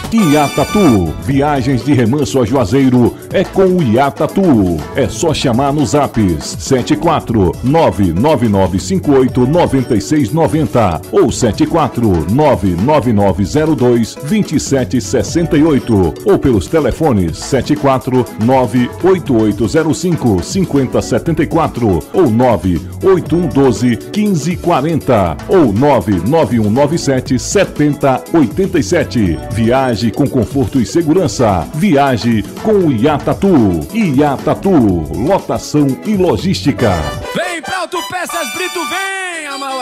Iatatu, viagens de Remanso a Juazeiro é com o Iatatu. É só chamar no Zaps 74999589690 ou 74999022768 ou pelos telefones 74988055074 ou 981121540 ou 991977087. Viagem com conforto e segurança. Viaje com o Iatatu. Iatatu, lotação e logística. Vem pra Autopeças Brito, vem,